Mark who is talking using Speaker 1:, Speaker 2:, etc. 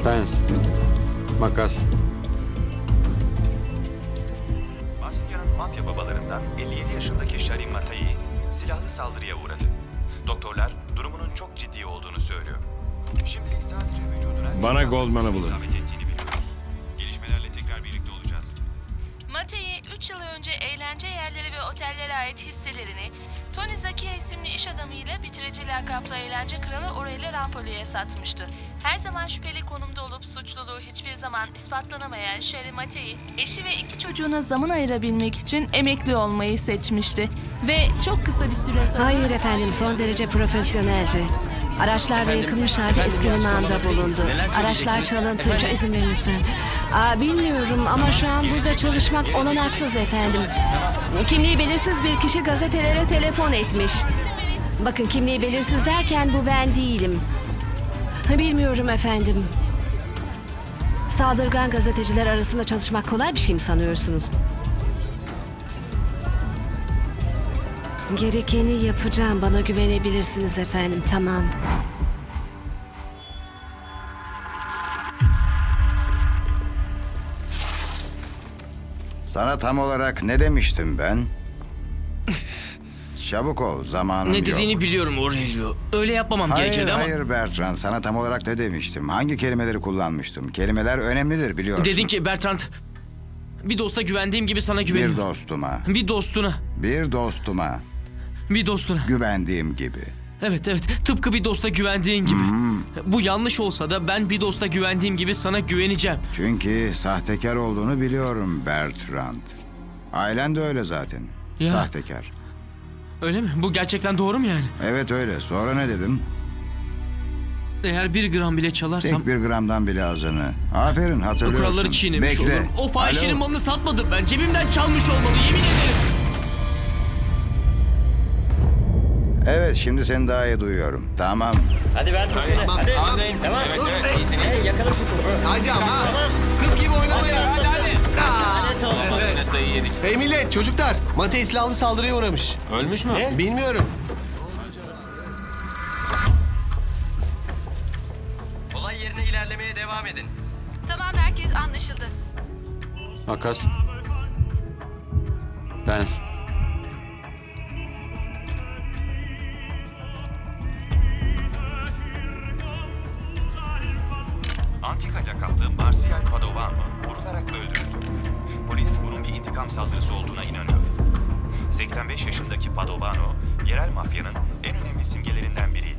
Speaker 1: Pens. Makas.
Speaker 2: Marsilya'nın mafya babalarından 57 yaşındaki Sharim Matai silahlı saldırıya uğradı. Doktorlar durumunun çok ciddi olduğunu söylüyor. Şimdilik sadece vücuduna...
Speaker 3: Bana Goldman'ı bulun.
Speaker 2: ...isabet ettiğini biliyoruz. Gelişmelerle tekrar birlikte olacağız.
Speaker 4: Matei 3 yıl önce eğlence yerleri ve otellere ait hisselerini Tony Zakia isimli iş adamıyla bitirici lakaplı eğlence kralı Aurelio Rampoli'ye satmıştı. Her zaman şüpheli konumda olup suçluluğu hiçbir zaman ispatlanamayan Sherry Matei, eşi ve 2 çocuğuna zaman ayırabilmek için emekli olmayı seçmişti. Ve çok kısa bir süre sonra...
Speaker 5: Hayır efendim, son derece profesyonelce. Araçlar da yakılmış halde eski limanda bulundu. Araçlar çalıntıymış. İzin verin lütfen. Bilmiyorum ama şu an burada çalışmak olanaksız efendim. Kimliği belirsiz bir kişi gazetelere telefon etmiş. Bakın, kimliği belirsiz derken bu ben değilim. Bilmiyorum efendim. Saldırgan gazeteciler arasında çalışmak kolay bir şey mi sanıyorsunuz? Gerekeni yapacağım. Bana güvenebilirsiniz efendim. Tamam.
Speaker 6: Sana tam olarak ne demiştim ben? Çabuk ol, zamanım
Speaker 7: Ne
Speaker 6: yok.
Speaker 7: dediğini biliyorum Aurelio. Öyle yapmamam gerekirdi ama...
Speaker 6: Hayır Bertrand, sana tam olarak ne demiştim? Hangi kelimeleri kullanmıştım? Kelimeler önemlidir, biliyorsun.
Speaker 7: Dedin ki Bertrand, bir dosta güvendiğim gibi sana
Speaker 6: Bir
Speaker 7: güveniyorum.
Speaker 6: dostuma,
Speaker 7: Bir dostuna.
Speaker 6: bir dostuma
Speaker 7: Bir dostuna.
Speaker 6: güvendiğim gibi.
Speaker 7: Evet, tıpkı bir dosta güvendiğin gibi. Bu yanlış olsa da ben bir dosta güvendiğim gibi sana güveneceğim.
Speaker 6: Çünkü sahtekar olduğunu biliyorum Bertrand. Ailen de öyle zaten.
Speaker 7: Ya.
Speaker 6: Sahtekar.
Speaker 7: Öyle mi? Bu gerçekten doğru mu yani?
Speaker 6: Evet öyle. Sonra ne dedim?
Speaker 7: Eğer 1 gram bile çalarsam...
Speaker 6: Tek bir gramdan bile azını. Aferin,
Speaker 7: Bu
Speaker 6: hatırlıyorsun.
Speaker 7: kuralları çiğnemiş
Speaker 6: Bekle.
Speaker 7: olurum. O fahişenin
Speaker 6: Alo.
Speaker 7: malını satmadım ben. Cebimden çalmış olmalı, yemin ederim.
Speaker 6: Evet, şimdi seni daha iyi duyuyorum. Tamam.
Speaker 8: Hadi ver pasını. Hadi. Tamam. Evet, iyisiniz. Yakala şu topu.
Speaker 9: Hadi ama. Kız gibi oynamayın.
Speaker 8: Hadi. Olmaz, ne sayı yedik.
Speaker 9: Hey millet, çocuklar. Matei silahlı saldırıya uğramış.
Speaker 8: Ölmüş mü?
Speaker 9: Bilmiyorum.
Speaker 8: Olay yerine ilerlemeye devam edin.
Speaker 4: Tamam, herkes anlaşıldı.
Speaker 1: Makas. Pens.
Speaker 2: Antika lakaplı Marsial Padovano vurularak öldürüldü. Polis bunun bir intikam saldırısı olduğuna inanıyor. 85 yaşındaki Padovano, yerel mafyanın en önemli simgelerinden biriydi.